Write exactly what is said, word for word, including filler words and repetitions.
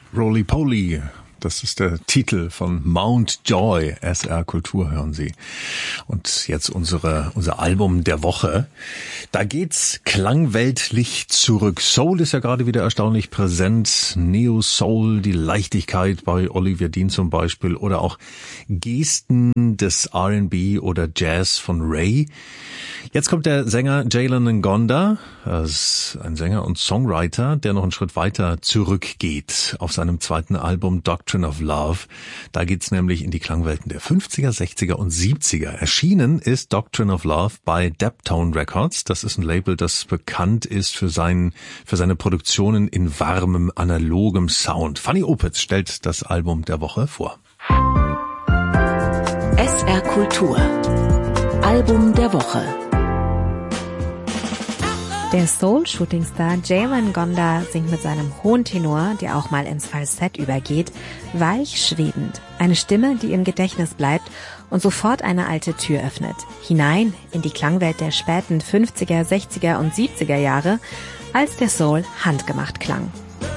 Roly Poly. Das ist der Titel von Mount Joy. S R Kultur hören Sie. Und jetzt unsere, unser Album der Woche. Da geht's klangweltlich zurück. Soul ist ja gerade wieder erstaunlich präsent. Neo Soul, die Leichtigkeit bei Olivia Dean zum Beispiel. Oder auch Gesten des R and B oder Jazz von Ray. Jetzt kommt der Sänger Jalen Ngonda. Das ist ein Sänger und Songwriter, der noch einen Schritt weiter zurückgeht auf seinem zweiten Album Doctrine of Love. Da geht's nämlich in die Klangwelten der fünfziger, sechziger und siebziger. Erschienen ist Doctrine of Love bei Deptone Records. Das ist ein Label, das bekannt ist für seinen, für seine Produktionen in warmem, analogem Sound. Fanny Opitz stellt das Album der Woche vor. S R Kultur. Album der Woche. Der Soul-Shooting-Star Jalen Ngonda singt mit seinem hohen Tenor, der auch mal ins Falsett übergeht, weich schwebend. Eine Stimme, die im Gedächtnis bleibt und sofort eine alte Tür öffnet. Hinein in die Klangwelt der späten fünfziger, sechziger und siebziger Jahre, als der Soul handgemacht klang.